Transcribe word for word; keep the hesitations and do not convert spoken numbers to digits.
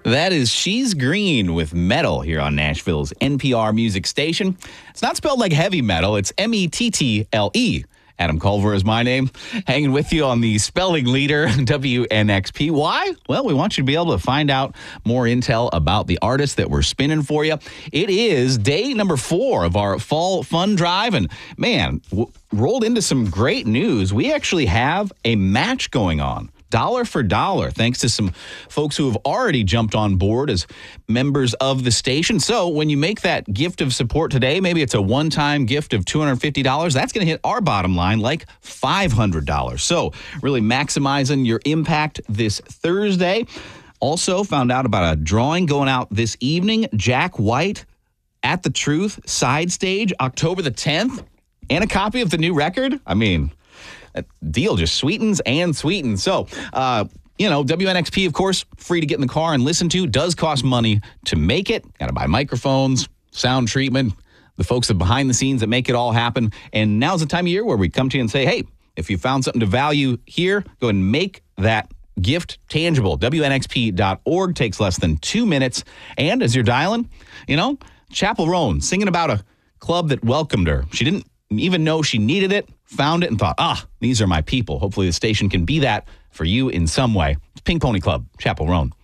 That is She's Green with Metal here on Nashville's N P R music station. It's not spelled like heavy metal. It's M E T T L E. Adam Culver is my name, hanging with you on the spelling leader, W N X P. Why? Well, we want you to be able to find out more intel about the artist that we're spinning for you. It is day number four of our fall fun drive, and man, w- rolled into some great news. We actually have a match going on. Dollar for dollar, thanks to some folks who have already jumped on board as members of the station. So when you make that gift of support today, maybe it's a one-time gift of two hundred fifty dollars, that's going to hit our bottom line like five hundred dollars. So really maximizing your impact this Thursday. Also found out about a drawing going out this evening. Jack White at the Truth side stage, October the tenth, and a copy of the new record. I mean, that deal just sweetens and sweetens. So, uh, you know, W N X P, of course, free to get in the car and listen to. Does cost money to make it. Got to buy microphones, sound treatment, the folks that behind the scenes that make it all happen. And now's the time of year where we come to you and say, hey, if you found something to value here, go ahead and make that gift tangible. W N X P dot org takes less than two minutes. And as you're dialing, you know, Chapel Roan singing about a club that welcomed her. She didn't even know she needed it, found it, and thought, ah, these are my people. Hopefully the station can be that for you in some way. It's Pink Pony Club, Chapel Roan.